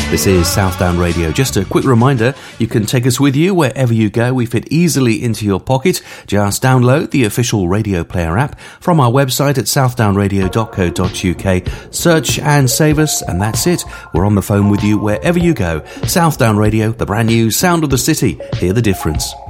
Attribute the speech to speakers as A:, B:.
A: This is Southdown Radio. Just a quick reminder, you can take us with you wherever you go. We fit easily into your pocket. Just download the official Radio Player app from our website at southdownradio.co.uk. Search and save us, and that's it. We're on the phone with you wherever you go. Southdown Radio, the brand new sound of the city. Hear the difference.